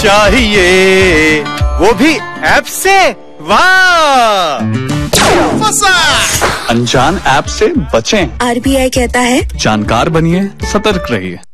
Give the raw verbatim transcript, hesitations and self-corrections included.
चाहिए, वो भी ऐप से। वाह, फंसा। अनजान ऐप से बचें। आर बी आई कहता है जानकार बनिए, सतर्क रहिए।